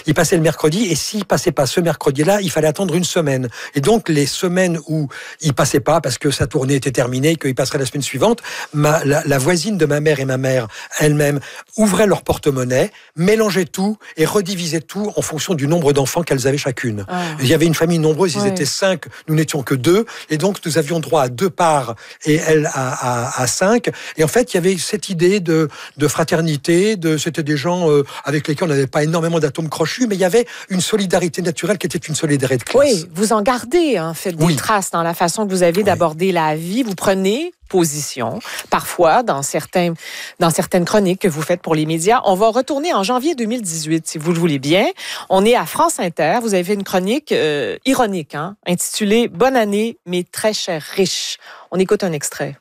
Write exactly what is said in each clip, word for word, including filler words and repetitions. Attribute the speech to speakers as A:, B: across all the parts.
A: il passait le mercredi, et s'il passait pas ce mercredi-là, il fallait attendre une semaine. Et donc, les semaines où il passait pas, parce que sa tournée était terminée, qu'il passerait la semaine suivante, ma, la, la voisine de ma mère et ma mère, elle-même, ouvraient leur porte-monnaie, mélangeaient tout et redivisaient tout en fonction du nombre d'enfants qu'elles avaient chacune. Ah. Il y avait une famille nombreuse, ils ouais. étaient cinq, nous n'étions que deux, et donc nous avions droit à deux parts et elle à, à, à cinq. Et en fait, il y avait cette idée de, de fraternité, de, c'était des gens euh, avec lesquels on n'avait pas énormément d'atomes crochus, mais il y avait une solidarité naturelle qui était une solidarité de classe.
B: Oui, vous en gardez en fait des oui. traces dans la façon que vous avez oui. d'aborder la vie. Vous prenez position, parfois dans certains, dans certaines chroniques que vous faites pour les médias. On va retourner en janvier deux mille dix-huit, si vous le voulez bien. On est à France Inter. Vous avez fait une chronique euh, ironique, hein, intitulée « Bonne année, mes très chers riches ». On écoute un extrait.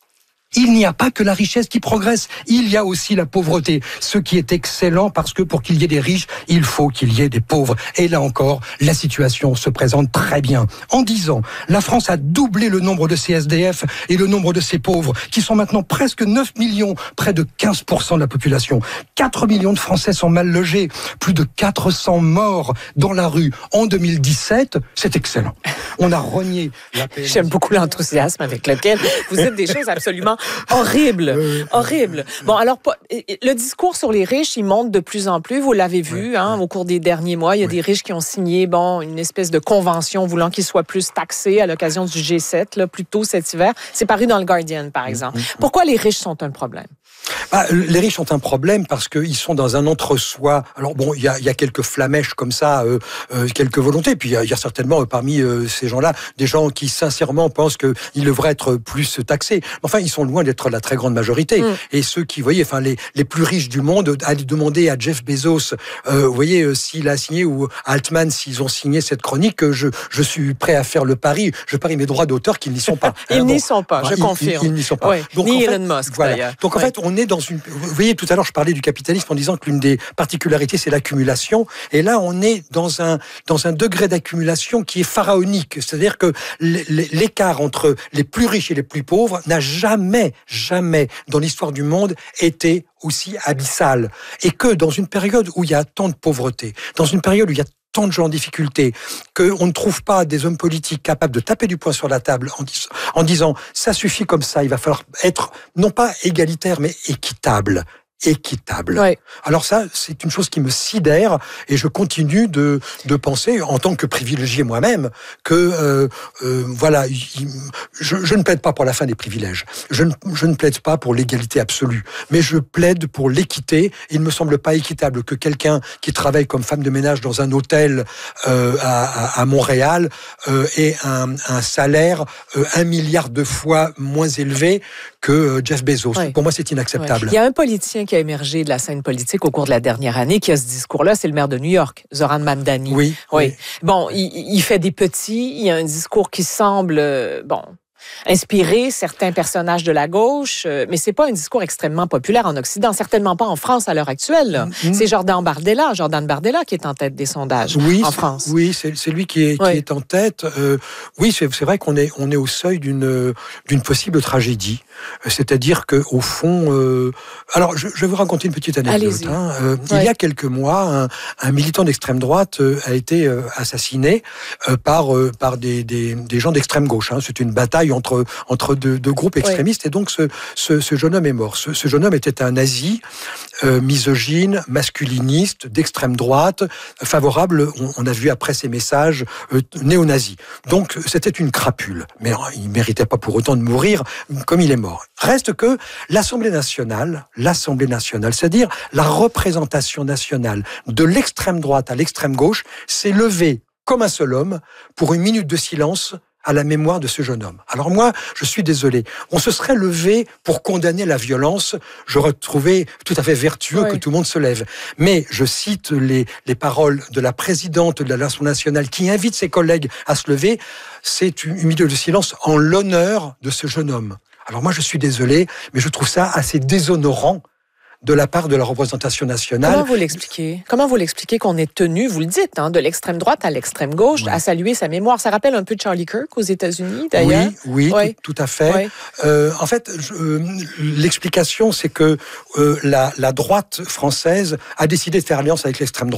A: Il n'y a pas que la richesse qui progresse, il y a aussi la pauvreté. Ce qui est excellent parce que pour qu'il y ait des riches, il faut qu'il y ait des pauvres. Et là encore, la situation se présente très bien. En dix ans, la France a doublé le nombre de ses S D F et le nombre de ses pauvres, qui sont maintenant presque neuf millions, près de quinze pour cent de la population. quatre millions de Français sont mal logés, plus de quatre cents morts dans la rue. En deux mille dix-sept, c'est excellent. On a renié la paix.
B: J'aime beaucoup l'enthousiasme avec lequel vous dites des choses absolument horrible, euh, horrible. Bon, alors, le discours sur les riches, il monte de plus en plus. Vous l'avez vu, ouais, hein, ouais. au cours des derniers mois. Il y a ouais. des riches qui ont signé, bon, une espèce de convention voulant qu'ils soient plus taxés à l'occasion du G sept, là, plus tôt cet hiver. C'est paru dans le Guardian, par exemple. Mmh. Pourquoi les riches sont un problème?
A: Bah, les riches ont un problème parce qu'ils sont dans un entre-soi. Alors bon, il y a, y a quelques flamèches comme ça, euh, euh, quelques volontés. Puis il y, y a certainement euh, parmi euh, ces gens-là des gens qui sincèrement pensent qu'ils devraient être plus taxés. Enfin, ils sont loin d'être la très grande majorité. Mm. Et ceux qui, vous voyez, enfin les, les plus riches du monde, allaient demander à Jeff Bezos, euh, vous voyez, euh, s'il a signé ou à Altman s'ils ont signé cette chronique, euh, je, je suis prêt à faire le pari. Je parie mes droits d'auteur qu'ils n'y sont pas.
B: Ils
A: Alors,
B: n'y
A: bon,
B: sont pas, je
A: ils,
B: confirme.
A: Ils, ils n'y sont pas.
B: Ouais.
A: Donc,
B: ni
A: en
B: Elon
A: fait,
B: Musk,
A: voilà.
B: d'ailleurs.
A: Donc en ouais. fait, on est dans une... Vous voyez, tout à l'heure, je parlais du capitalisme en disant que l'une des particularités, c'est l'accumulation. Et là, on est dans un, dans un degré d'accumulation qui est pharaonique. C'est-à-dire que l'écart entre les plus riches et les plus pauvres n'a jamais, jamais, dans l'histoire du monde, été aussi abyssal. Et que dans une période où il y a tant de pauvreté, dans une période où il y a tant de gens en difficulté, qu'on ne trouve pas des hommes politiques capables de taper du poing sur la table en, dis- en disant « ça suffit comme ça, il va falloir être non pas égalitaire, mais équitable ». équitable. Ouais. Alors ça, c'est une chose qui me sidère et je continue de, de penser, en tant que privilégié moi-même, que euh, euh, voilà, il, je, je ne plaide pas pour la fin des privilèges. Je ne, je ne plaide pas pour l'égalité absolue, mais je plaide pour l'équité. Il ne me semble pas équitable que quelqu'un qui travaille comme femme de ménage dans un hôtel euh, à, à Montréal euh, ait un, un salaire euh, un milliard de fois moins élevé que Jeff Bezos. Ouais. Pour moi, c'est inacceptable.
B: Ouais. Il y a un politicien qui a émergé de la scène politique au cours de la dernière année qui a ce discours-là, c'est le maire de New York, Zoran Mamdani.
A: Oui.
B: oui.
A: oui.
B: Bon, il, il fait des petits, il y a un discours qui semble, bon, inspirer certains personnages de la gauche, mais c'est pas un discours extrêmement populaire en Occident, certainement pas en France à l'heure actuelle. Mmh. C'est Jordan Bardella, Jordan Bardella qui est en tête des sondages
A: oui,
B: en France.
A: Oui, c'est, c'est lui qui est, oui. qui est en tête. Euh, oui, c'est, c'est vrai qu'on est, on est au seuil d'une, d'une possible tragédie. C'est-à-dire que au fond, euh, alors je, je vais vous raconter une petite anecdote. Hein. Euh, ouais. Il y a quelques mois, un, un militant d'extrême droite euh, a été euh, assassiné euh, par euh, par des, des des gens d'extrême gauche. Hein. C'est une bataille entre entre deux, deux groupes extrémistes ouais. et donc ce, ce ce jeune homme est mort. Ce, ce jeune homme était un nazi, euh, misogyne, masculiniste, d'extrême droite, favorable. On, on a vu après ses messages euh, néo-nazis. Donc c'était une crapule, mais il méritait pas pour autant de mourir comme il est mort. Reste que l'Assemblée nationale, l'Assemblée nationale, c'est-à-dire la représentation nationale de l'extrême droite à l'extrême gauche, s'est levée comme un seul homme pour une minute de silence à la mémoire de ce jeune homme. Alors moi, je suis désolé. On se serait levé pour condamner la violence. J'aurais trouvé tout à fait vertueux oui. que tout le monde se lève. Mais je cite les, les paroles de la présidente de l'Assemblée nationale qui invite ses collègues à se lever. C'est une minute de silence en l'honneur de ce jeune homme. Alors moi, je suis désolé, mais je trouve ça assez déshonorant de la part de la représentation nationale.
B: Comment vous l'expliquez? Comment vous l'expliquez qu'on est tenu, vous le dites, hein, de l'extrême droite à l'extrême gauche, oui. à saluer sa mémoire? Ça rappelle un peu Charlie Kirk aux États-Unis, d'ailleurs.
A: Oui, oui, oui. Tout, tout à fait. Oui. Euh, en fait, je, euh, l'explication, c'est que euh, la, la droite française a décidé de faire alliance avec l'extrême droite.